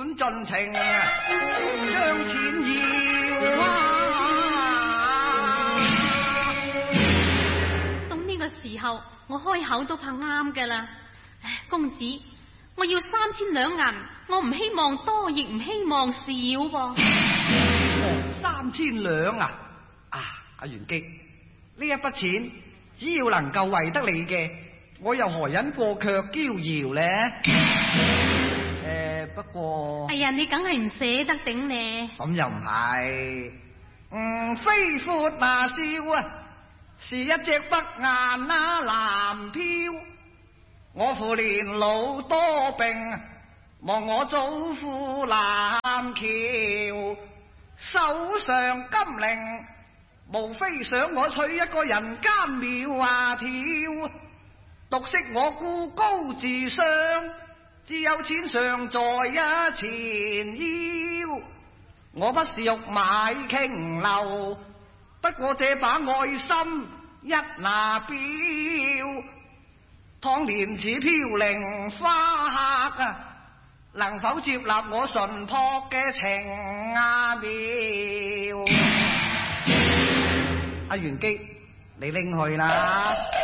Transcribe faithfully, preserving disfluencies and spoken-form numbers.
管盡情將錢要啊！ 到呢個時候，我開口都怕啱㗎啦。唉，公子，我要三千兩銀，我唔希望多，亦唔希望少噃。 哦，三千兩啊！啊，阿元基，呢一筆錢只要能夠為得你嘅，我又何忍過卻驕傲呢？誒，不過， 哎呀，你梗係唔捨得頂你。 咁又唔係，嗯，飛闊那笑啊，是一隻北雁啊南飄。我父年老多病，望我祖父南橋，手上金鈴，無非想我娶一個人間苗啊條。獨惜我孤高自上，只有錢尚在一前腰。我不是欲買瓊樓，不過這把愛心一拿表。倘年似飄零花客啊，能否接納我純樸嘅情啊苗？阿元基，你拎去啦。